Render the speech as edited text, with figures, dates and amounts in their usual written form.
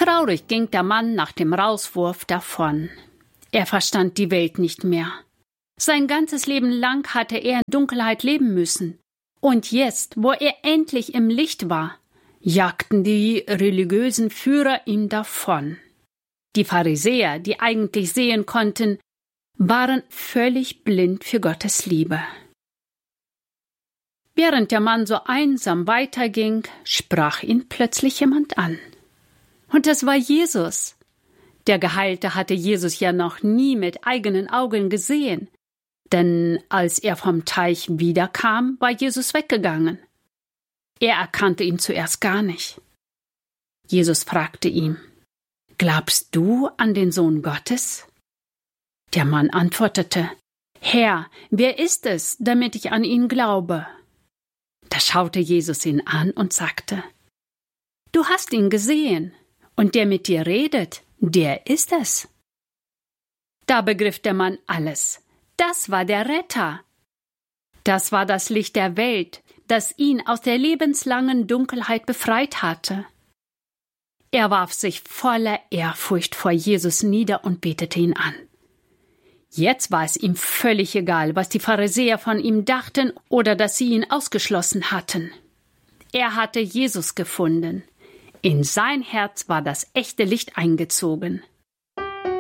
Traurig ging der Mann nach dem Rauswurf davon. Er verstand die Welt nicht mehr. Sein ganzes Leben lang hatte er in Dunkelheit leben müssen. Und jetzt, wo er endlich im Licht war, jagten die religiösen Führer ihm davon. Die Pharisäer, die eigentlich sehen konnten, waren völlig blind für Gottes Liebe. Während der Mann so einsam weiterging, sprach ihn plötzlich jemand an. Und es war Jesus. Der Geheilte hatte Jesus ja noch nie mit eigenen Augen gesehen, denn als er vom Teich wiederkam, war Jesus weggegangen. Er erkannte ihn zuerst gar nicht. Jesus fragte ihn: »Glaubst du an den Sohn Gottes?« Der Mann antwortete: »Herr, wer ist es, damit ich an ihn glaube?« Da schaute Jesus ihn an und sagte: »Du hast ihn gesehen, und der mit dir redet, der ist es.« Da begriff der Mann alles. Das war der Retter. Das war das Licht der Welt, das ihn aus der lebenslangen Dunkelheit befreit hatte. Er warf sich voller Ehrfurcht vor Jesus nieder und betete ihn an. Jetzt war es ihm völlig egal, was die Pharisäer von ihm dachten oder dass sie ihn ausgeschlossen hatten. Er hatte Jesus gefunden. In sein Herz war das echte Licht eingezogen.